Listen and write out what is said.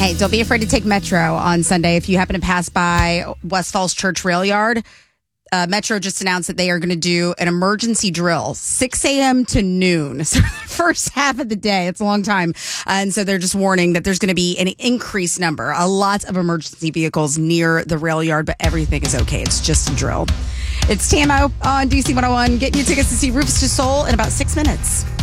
Hey, don't be afraid to take Metro on Sunday. If you happen to pass by West Falls Church Rail Yard, Metro just announced that they are going to do an emergency drill, 6 a.m. to noon. So the first half of the day, it's a long time. And so they're just warning that there's going to be an increased number, a lot of emergency vehicles near the rail yard, but everything is okay. It's just a drill. It's TMO on DC 101. Getting you tickets to see Rufus Du Sol in about 6 minutes.